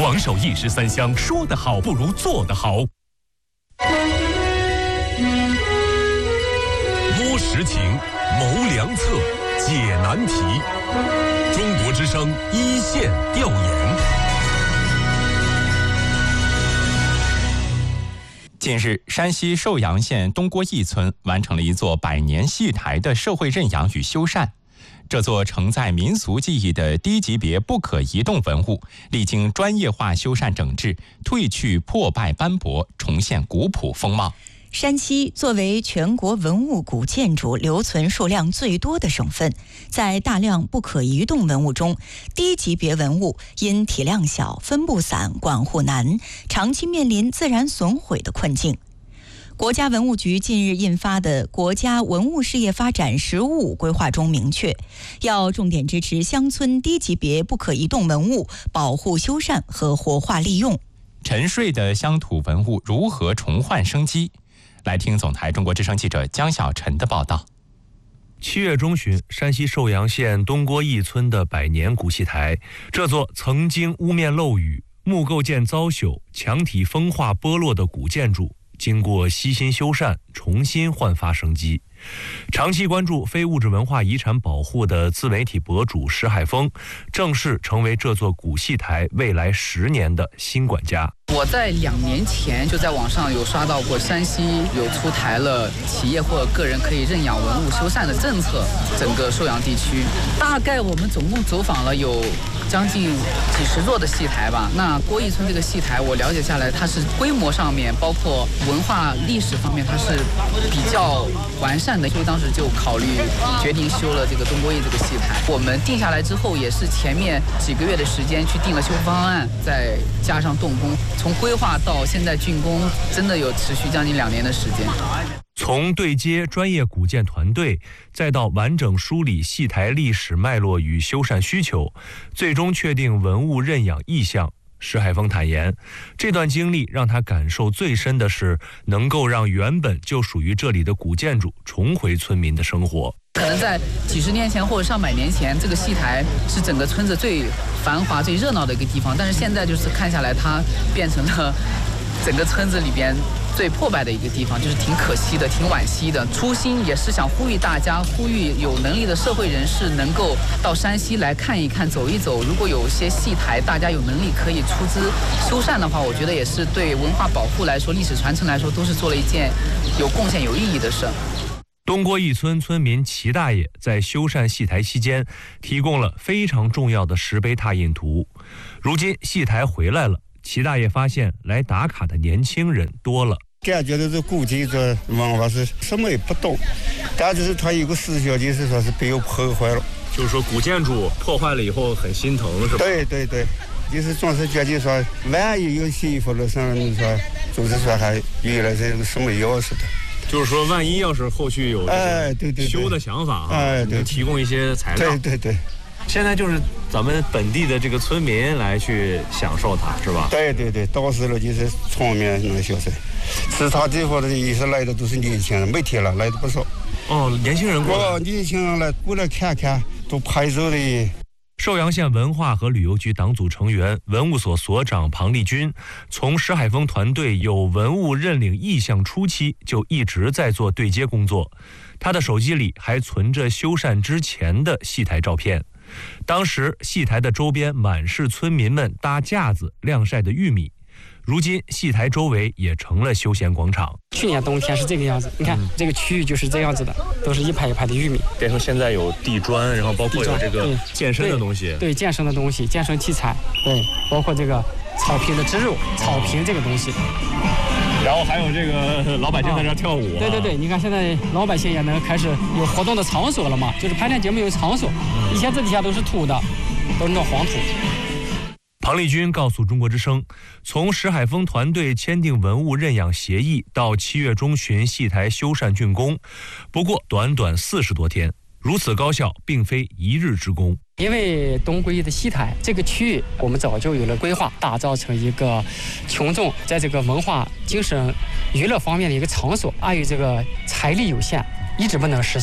王守义13香，说得好不如做得好。摸实情，谋良策，解难题。中国之声一线调研。 近日，山西寿阳县东郭驿村完成了一座100年戏台的社会认养与修缮。这座承载民俗技艺的低级别不可移动文物，历经专业化修缮整治，褪去破败斑驳，重现古朴风貌。 山西作为全国文物古建筑留存数量最多的省份，在大量不可移动文物中，低级别文物因体量小、分布散、管护难，长期面临自然损毁的困境。国家文物局近日印发的《国家文物事业发展实务规划》中明确，要重点支持乡村低级别不可移动文物保护修缮和活化利用。 沉睡的乡土文物如何重焕生机？来听总台中国之声记者江小晨的报道。 7月中旬，山西寿阳县东郭驿村的100年古戏台，这座曾经屋面漏雨、木构件遭朽、墙体风化剥落的古建筑，经过悉心修缮，重新焕发生机。长期关注非物质文化遗产保护的自媒体博主石海峰，正式成为这座古戏台未来10年的新管家。 我在2年前就在网上有刷到过，山西有出台了企业或个人可以认养文物修缮的政策，整个寿阳地区大概我们总共走访了有将近几十座的戏台吧。那郭驿村这个戏台，我了解下来，它是规模上面，包括文化历史方面，它是比较完善的，所以当时就考虑决定修了这个东郭驿这个戏台。我们定下来之后，也是前面几个月的时间去定了修复方案，再加上动工，从规划到现在竣工，真的有持续将近2年的时间。 从对接专业古建团队，再到完整梳理戏台历史脉络与修缮需求，最终确定文物认养意向。石海峰坦言，这段经历让他感受最深的是能够让原本就属于这里的古建筑重回村民的生活。 可能在几十年前或者上100年前，这个戏台是整个村子最繁华、最热闹的一个地方，但是现在就是看下来，它变成了整个村子里边最破败的一个地方，就是挺可惜的，挺惋惜的。初心也是想呼吁大家，呼吁有能力的社会人士能够到山西来看一看、走一走。如果有些戏台大家有能力可以出资修缮的话，我觉得也是对文化保护来说、历史传承来说，都是做了一件有贡献、有意义的事。 东郭驿村村民齐大爷在修缮戏台期间提供了非常重要的石碑拓印图。如今戏台回来了，齐大爷发现来打卡的年轻人多了。 感觉这古建筑文化是什么也不懂，但就是他有个思想，就是说是被我破坏了。 就是说古建筑破坏了以后很心疼，是吧？ 对对对，就是总是觉得说万一有幸福了上，你说就是说还有了这个什么钥匙的。 就是说，万一要是后续有对修的想法对， 提供一些材料。 对。 现在就是咱们本地的这个村民来去享受它，是吧？ 对，到时了就是村民能享受。其他地方的也是来的都是年轻人，每天来的不少。 哦，年轻人过来。 年轻人来过来看看，都拍照的。 寿阳县文化和旅游局党组成员、文物所所长庞立军，从石海峰团队有文物认领意向初期就一直在做对接工作。他的手机里还存着修缮之前的戏台照片。当时戏台的周边满是村民们搭架子晾晒的玉米，如今戏台周围也成了休闲广场。 去年冬天是这个样子，你看这个区域就是这样子的，都是一排一排的玉米， 变成现在有地砖，然后包括有这个健身的东西， 对健身的东西、健身器材，对，包括这个草坪的植入、草坪这个东西。 然后还有这个老百姓在这跳舞。 对，你看现在老百姓也能开始有活动的场所了嘛，就是排练节目有场所。以前这底下都是土的，都是那种黄土。 庞立军告诉中国之声，从石海峰团队签订文物认养协议到7月中旬戏台修缮竣工，不过短短40多天，如此高效并非一日之功。 因为东郭驿的戏台这个区域，我们早就有了规划，打造成一个群众在这个文化、精神、娱乐方面的一个场所。碍于这个财力有限，一直不能实现。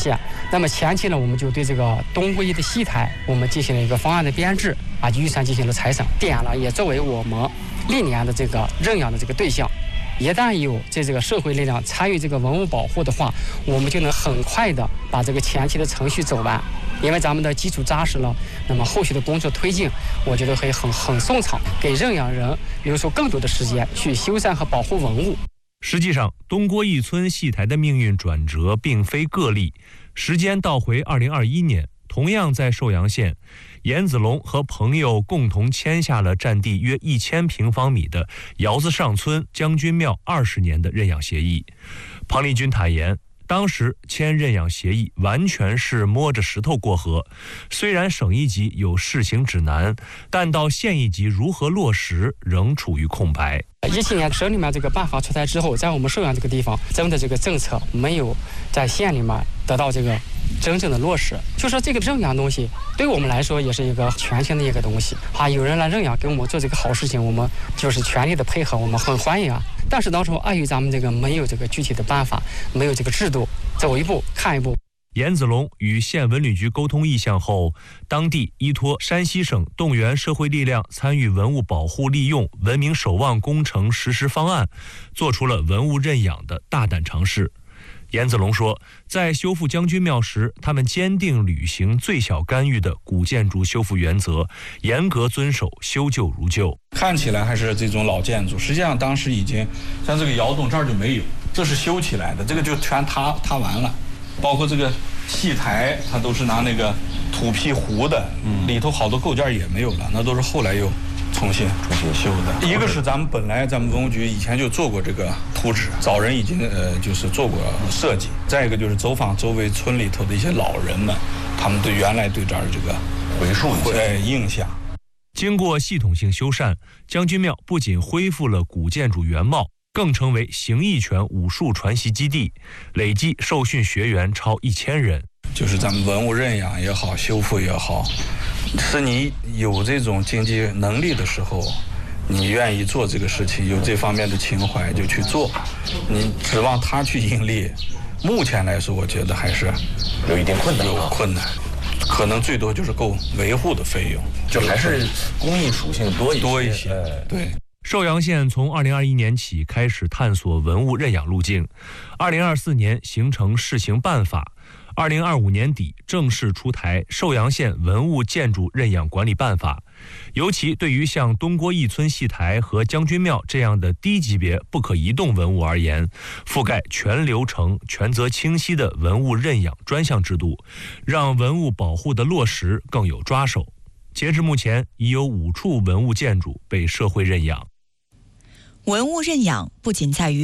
那么前期呢，我们就对这个东郭驿的戏台，我们进行了一个方案的编制啊，预算进行了裁省，点了也作为我们历年的这个认养的这个对象。一旦有这个社会力量参与这个文物保护的话，我们就能很快的把这个前期的程序走完。因为咱们的基础扎实了，那么后续的工作推进，我觉得会很顺畅，给认养人留出更多的时间去修缮和保护文物。 实际上，东郭驿村戏台的命运转折并非个例。时间倒回2021年，同样在寿阳县，严子龙和朋友共同签下了占地约1000平方米的窑子上村将军庙20年的认养协议。庞立军坦言，当时签认养协议完全是摸着石头过河，虽然省一级有试行指南，但到县一级如何落实仍处于空白。 17年省里面这个办法出台之后，在我们寿阳这个地方，咱们的这个政策没有在县里面得到这个真正的落实。就说这个认养东西，对我们来说也是一个全新的一个东西啊！有人来认养给我们做这个好事情，我们就是全力的配合，我们很欢迎啊。但是当初碍于咱们这个没有这个具体的办法，没有这个制度，走一步看一步。 严子龙与县文旅局沟通意向后，当地依托山西省动员社会力量参与文物保护利用文明守望工程实施方案，做出了文物认养的大胆尝试。严子龙说，在修复将军庙时，他们坚定履行最小干预的古建筑修复原则，严格遵守修旧如旧。 看起来还是这种老建筑，实际上当时已经像这个窑洞这儿就没有，这是修起来的，这个就全塌完了。包括这个戏台，它都是拿那个土坯糊的，里头好多构件也没有了，那都是后来又重新修的。一个是咱们文物局以前就做过这个图纸，早人已经就是做过设计。再一个就是走访周围村里头的一些老人们，他们对原来对这儿这个回溯印象。 经过系统性修缮，将军庙不仅恢复了古建筑原貌，更成为形意拳武术传习基地，累计受训学员超1000人。 就是咱们文物认养也好，修复也好，是你有这种经济能力的时候，你愿意做这个事情，有这方面的情怀就去做。你指望他去盈利，目前来说，我觉得还是有一定困难。 有困难，可能最多就是够维护的费用， 就还是公益属性多一些。 对。 寿阳县从2021年起开始探索文物认养路径，2024年形成试行办法，2025年底正式出台《寿阳县文物建筑认养管理办法》。尤其对于像东郭驿村戏台和将军庙这样的低级别不可移动文物而言，覆盖全流程、权责清晰的文物认养专项制度，让文物保护的落实更有抓手。截至目前，已有5处文物建筑被社会认养。 文物认养不仅在于